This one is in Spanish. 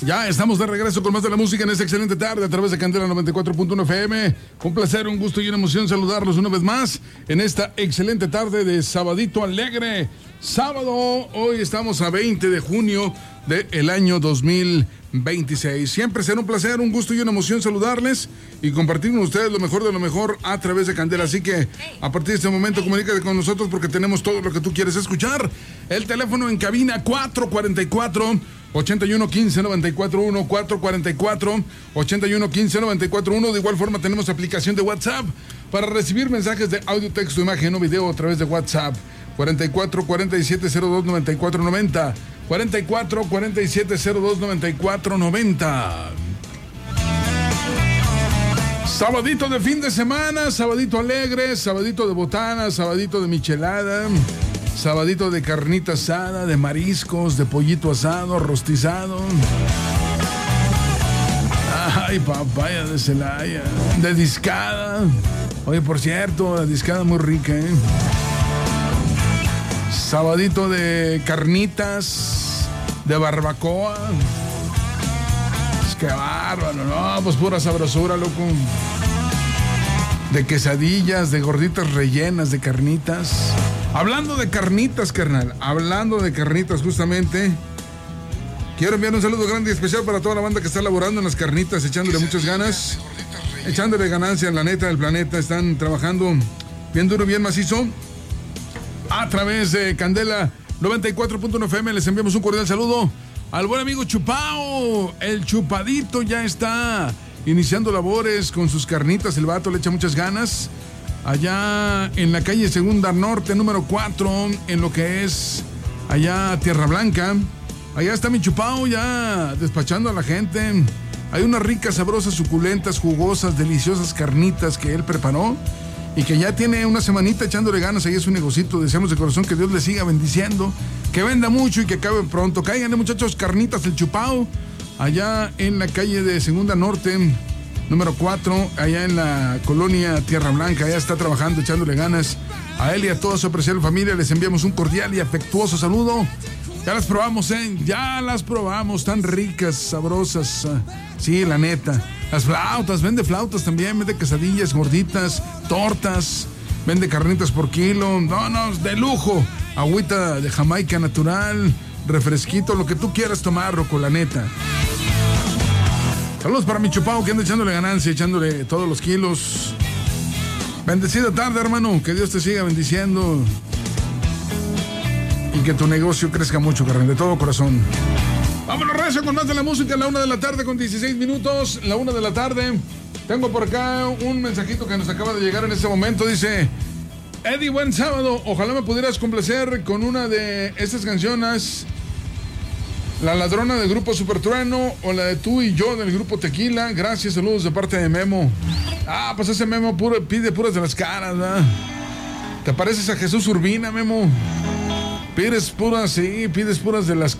Ya estamos de regreso con más de la música en esta excelente tarde a través de Candela 94.1 FM. Un placer, un gusto y una emoción saludarlos una vez más en esta excelente tarde de Sabadito Alegre. Sábado, hoy estamos a 20 de junio del año 2026. Siempre será un placer, un gusto y una emoción saludarles y compartir con ustedes lo mejor de lo mejor a través de Candela. Así que a partir de este momento comunícate con nosotros porque tenemos todo lo que tú quieres escuchar. El teléfono en cabina 444-8115-941, 444-8115-941. De igual forma tenemos aplicación de WhatsApp para recibir mensajes de audio, texto, imagen o video a través de WhatsApp. 44-4702-9490, 44-4702-9490. Sabadito de fin de semana, sabadito alegre, sabadito de botana, sabadito de michelada, sabadito de carnita asada, de mariscos, de pollito asado, rostizado. Ay, papaya de Celaya, de discada. Oye, por cierto, la discada muy rica, ¿eh? Sabadito de carnitas, de barbacoa. ¡Qué bárbaro! No, pues pura sabrosura, loco. De quesadillas, de gorditas rellenas, de carnitas. Hablando de carnitas, carnal. Hablando de carnitas, justamente. Quiero enviar un saludo grande y especial para toda la banda que está laborando en las carnitas, echándole muchas ganas. Echándole ganancia en la neta del planeta. Están trabajando bien duro, bien macizo. A través de Candela 94.1 FM les enviamos un cordial saludo al buen amigo Chupao. El Chupadito ya está iniciando labores con sus carnitas. El vato le echa muchas ganas. Allá en la calle Segunda Norte, número 4, en lo que es allá Tierra Blanca. Allá está mi Chupao ya despachando a la gente. Hay unas ricas, sabrosas, suculentas, jugosas, deliciosas carnitas que él preparó. Y que ya tiene una semanita echándole ganas ahí a su negocito. Deseamos de corazón que Dios le siga bendiciendo, que venda mucho y que acabe pronto. Cáiganle, muchachos, carnitas el Chupao, allá en la calle de Segunda Norte, número 4, allá en la colonia Tierra Blanca. Allá está trabajando, echándole ganas. A él y a toda su apreciable familia les enviamos un cordial y afectuoso saludo. Ya las probamos, ya las probamos, tan ricas, sabrosas. Sí, la neta. Las flautas, vende flautas también, vende quesadillas, gorditas, tortas, vende carnitas por kilo. No, de lujo. Agüita de Jamaica natural, refresquito, lo que tú quieras tomar, Roco, la neta. Saludos para mi Chupao que anda echándole ganancia, echándole todos los kilos. Bendecida tarde, hermano, que Dios te siga bendiciendo. Y que tu negocio crezca mucho, carnal, de todo corazón. Vámonos, recio, con más de la música. La 1 de la tarde con 16 minutos. La 1 de la tarde. Tengo por acá un mensajito que nos acaba de llegar en este momento. Dice: Eddie, buen sábado. Ojalá me pudieras complacer con una de estas canciones. La ladrona del grupo Supertrueno o la de Tú y Yo del grupo Tequila. Gracias, saludos de parte de Memo. Ah, pues ese Memo pide puras de las caras, ¿verdad? ¿Te pareces a Jesús Urbina, Memo? Pides puras de las